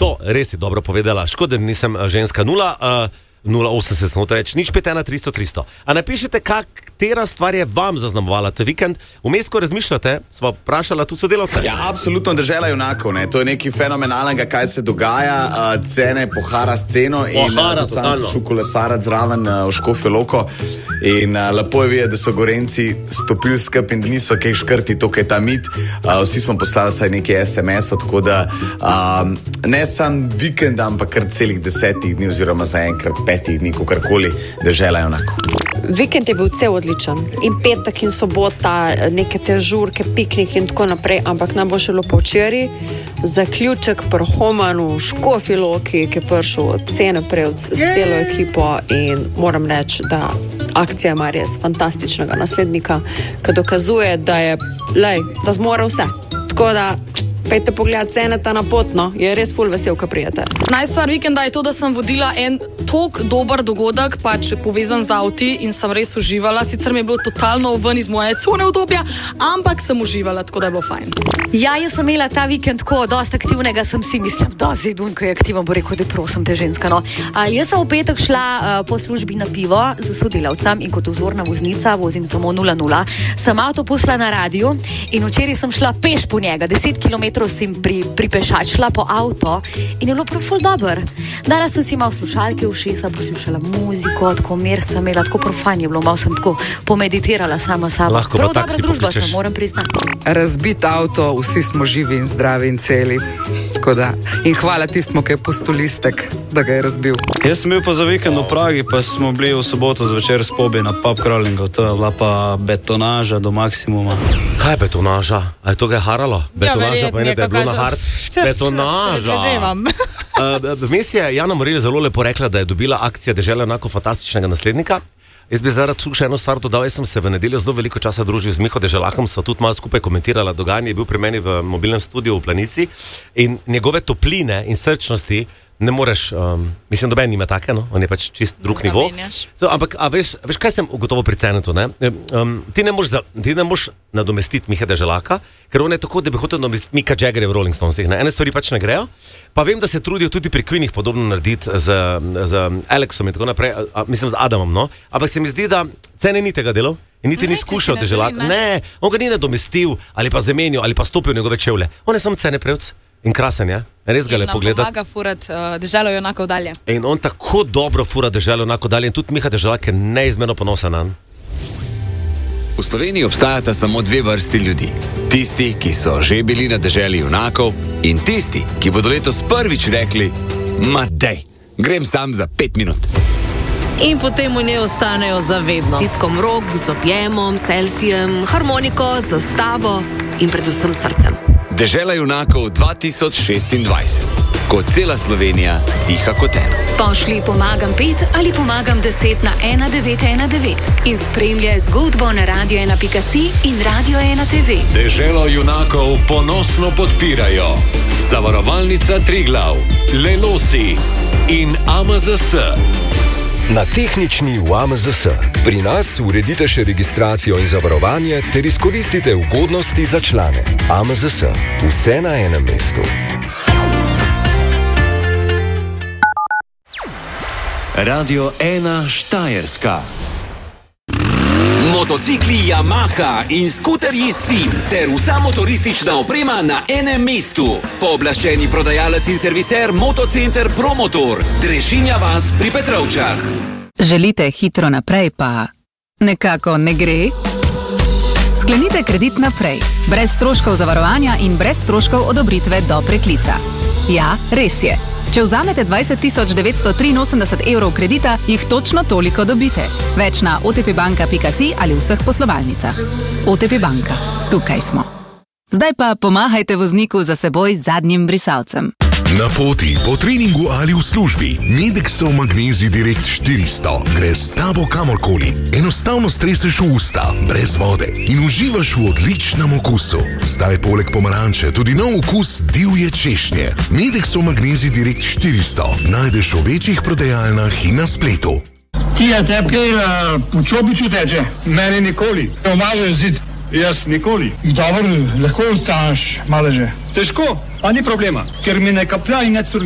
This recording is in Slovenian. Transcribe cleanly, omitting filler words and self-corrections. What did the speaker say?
res je dobro povedala. Škoda, da nisem ženska. 080 smo to reči, nič 513 300 300. A napišite, katera stvar je vam zaznamovala ta vikend. Vmes, ko razmišljate, sva vprašala tudi sodelavce. Ja, absolutno, dežela junakov, ne. To je nekaj fenomenalnega, kaj se dogaja. Cene pohara s ceno in sam sem šel kolesarati zraven v Škofjo Loko in lepo je videti, da so Gorenci stopili skrb in da niso kaj škrti, to kaj ta mit. Vsi smo poslali saj nekaj SMS-ov, tako da ne sam vikend, ampak kar celih 10 dni oziroma zaenkrat 5 dni, kakorkoli, dežela junakov. Vikend je bil cel odličen. In petek in sobota, neke te žurke, piknik in tako naprej, ampak nam bo še bilo po včeraj zaključek pri Homanu, Škofji Loki, ki je prišel od cene prej s celo ekipo in moram reči, da akcija ima res fantastičnega naslednika, ki dokazuje, da zmore vse. Tako da pejte pogledati ceneta na potno, je res ful vesel, ko prijete. Najstvar vikenda je to, da sem vodila en tok dober dogodek, pač povezan z avti in sem res uživala. Sicer mi je bilo totalno ven iz moje cone obdobja, ampak sem uživala, tako da je bilo fajn. Ja, jaz sem imela ta vikend tako dosti aktivnega, sem si mislim, da zdaj ko je aktiven, bo rekel, da prosim te ženska. No. Jaz sem v petek šla po službi na pivo z sodelavcem in kot vzorna voznica, vozim samo 0-0, sem avto poslala na radio in včeraj sem šla peš po njega, 10 km sem pripešačila po avto in je bilo prav ful dober. Danes sem si imel slušalke v ušesa, poslušala muziko, tako mer sem imela, tako profan je bilo, malo sem tako pomeditirala sama sabo. Prav dobra družba sem, moram priznati. Razbit avto, vsi smo živi in zdravi in celi. Tako da, in hvala tistmu, ki je pustil listek, da ga je razbil. Jaz sem bil pa za vikend v Pragi, pa smo bili v soboto zvečer s Pobi na pub crawlingu. To je bila pa betonaža do maksimuma. Kaj je betonaža? A je to kaj haralo? Betonaža pa da je bilo na hard. Betonaža. Vmes je Jana Morelj zelo lepo rekla, da je dobila akcija dežela enako fantastičnega naslednika. Jaz bi zaradi tu še eno stvar dodal, jaz sem se v nedeljo zelo veliko časa družil z Miho Deželakom, sva tudi malo skupaj komentirala dogajanje, je bil pri meni v mobilnem studiu v Planici in njegove topline in srčnosti ne moreš, mislim, doben nima take, no? On je pač čist drug nivo. Ampak, veš, kaj sem ugotovil pri Cenetu, ne? Ti ne moš nadomestiti Miha Deželaka, ker on je tako, da bi hotel nadomestiti Mika Jaggerja v Rolling Stonesih, ne? Ene stvari pač ne grejo, pa vem, da se trudijo tudi pri Queenih podobno narediti z Alexom in tako naprej, mislim z Adamom, no? Ampak se mi zdi, da Cene ni tega delal in niti ni skušal Deželaka. Ne, on ga ni nadomestil ali pa zamenil ali pa stopil v njegove čevlje. On je samo Cene prevc. In krasen je, res ga lepo gledati. In nam pomaga furati deželo junakov dalje. In on tako dobro fura deželo junakov dalje in tudi Miha Deželak je neizmerno ponosen nanj. V Sloveniji obstajata samo dve vrsti ljudi. Tisti, ki so že bili na deželi junakov in tisti, ki bodo letos prvič rekli, ma dej, grem sam za 5 minut. In potem v njej ostanejo zavedno. Stiskom rok, z objemom, selfijem, harmoniko, zastavo in predvsem srcem. Dežela junakov 2026. Ko cela Slovenija diha kot eno. Pošli pomagam 5 ali pomagam 10 na 1919 in spremljaj zgodbo na radio1.si in Radio1TV. Deželo junakov ponosno podpirajo Zavarovalnica Triglav, Lelosi in AMZS. Na tehnični v AMZS. Pri nas uredite še registracijo in zavarovanje ter izkoristite ugodnosti za člane. AMZS. Vse na enem mestu. Radio 1 Štajerska. Motocikli Yamaha in skuterji SIM ter vsa motoristična oprema na enem mestu. Pooblaščeni prodajalec in serviser Motocenter Promotor, Drežinja vas pri Petrovčah. Želite hitro naprej, pa nekako ne gre? Sklenite kredit naprej, brez stroškov zavarovanja in brez stroškov odobritve do preklica. Ja, res je. Če vzamete 20.983 evrov kredita, jih točno toliko dobite. Več na otpbanka.si ali v vseh poslovalnicah. OTP Banka. Tukaj smo. Zdaj pa pomahajte vozniku za seboj z zadnjim brisalcem. Na poti, po treningu ali v službi, Medexov Magnezij Direkt 400 gre s tabo kamorkoli. Enostavno streseš v usta, brez vode in uživaš v odličnem okusu. Zdaj poleg pomaranče tudi nov okus divje češnje. Medexov Magnezij Direkt 400 najdeš v večjih prodajalnah in na spletu. Kija, tebi kaj po čopiču teče? Meni nikoli. Omažeš zid. Jaz nikoli. Dobro, lahko ostaneš maleže. Težko, a ni problema, ker mi ne kaplja in ne curlja.